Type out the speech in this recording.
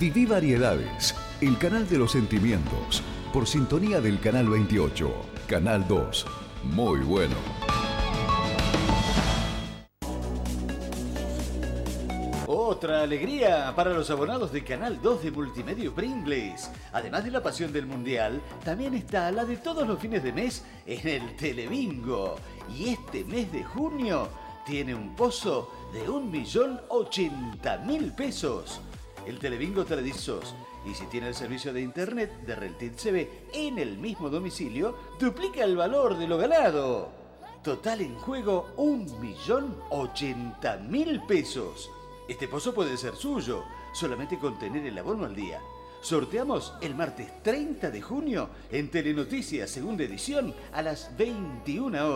Viví Variedades, el canal de los sentimientos, por sintonía del canal 28, canal 2. Muy bueno. Otra alegría para los abonados de Canal 2 de Multimedia Pringles. Además de la pasión del Mundial, también está la de todos los fines de mes en el Telebingo. Y este mes de junio tiene un pozo de 1.080.000 pesos. El Telebingo te lo dices. Y si tiene el servicio de internet de Reltin CB en el mismo domicilio, duplica el valor de lo ganado. Total en juego 1.080.000 pesos. Este pozo puede ser suyo, solamente con tener el abono al día. Sorteamos el martes 30 de junio en Telenoticias, segunda edición, a las 21 horas.